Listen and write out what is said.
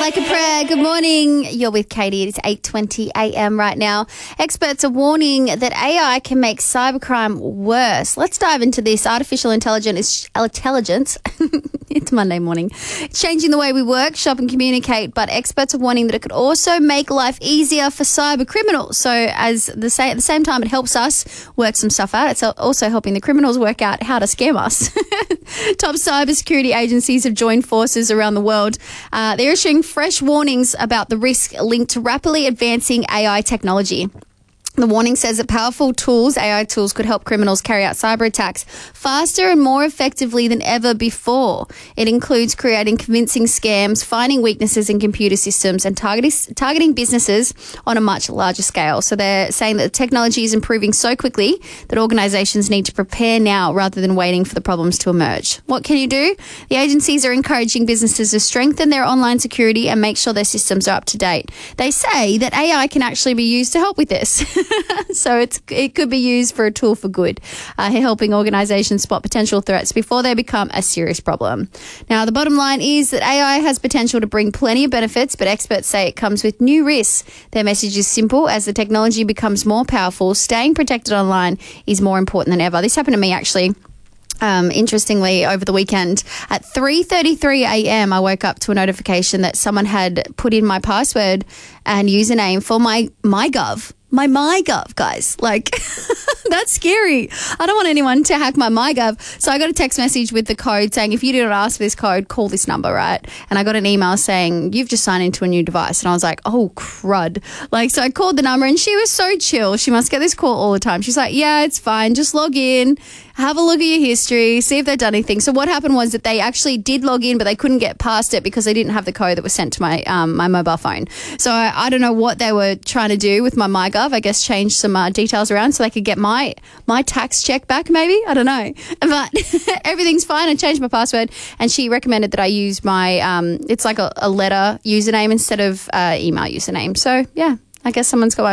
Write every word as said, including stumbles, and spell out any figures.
Like a prayer. Good morning. You're with Katie. It's eight twenty a.m. right now. Experts are warning that A I can make cybercrime worse. Let's dive into this. Artificial intelligence. Intelligence. It's Monday morning. It's changing the way we work, shop and communicate, but experts are warning that it could also make life easier for cyber criminals. So as the sa- at the same time it helps us work some stuff out, it's also helping the criminals work out how to scam us. Top cybersecurity agencies have joined forces around the world. Uh, they're issuing fresh warnings about the risk linked to rapidly advancing A I technology. The warning says that powerful tools, A I tools, could help criminals carry out cyber attacks faster and more effectively than ever before. It includes creating convincing scams, finding weaknesses in computer systems, and targeting, targeting businesses on a much larger scale. So they're saying that the technology is improving so quickly that organisations need to prepare now rather than waiting for the problems to emerge. What can you do? The agencies are encouraging businesses to strengthen their online security and make sure their systems are up to date. They say that A I can actually be used to help with this. So it's, it could be used for a tool for good, uh, helping organisations spot potential threats before they become a serious problem. Now, the bottom line is that A I has potential to bring plenty of benefits, but experts say it comes with new risks. Their message is simple. As the technology becomes more powerful, staying protected online is more important than ever. This happened to me, actually. Um, interestingly, over the weekend at three thirty-three a.m. I woke up to a notification that someone had put in my password and username for my MyGov. My MyGov, guys. Like, that's scary. I don't want anyone to hack my MyGov. So I got a text message with the code saying, if you didn't ask for this code, call this number, right? And I got an email saying, you've just signed into a new device. And I was like, oh, crud. Like, so I called the number and she was so chill. She must get this call all the time. She's like, yeah, it's fine. Just log in, have a look at your history, see if they've done anything. So what happened was that they actually did log in, but they couldn't get past it because they didn't have the code that was sent to my um, my mobile phone. So I, I don't know what they were trying to do with my MyGov. I guess change some uh, details around so they could get my my tax check back, maybe. I don't know. But everything's fine. I changed my password and she recommended that I use my, um, it's like a, a letter username instead of uh, email username. So, yeah, I guess someone's got my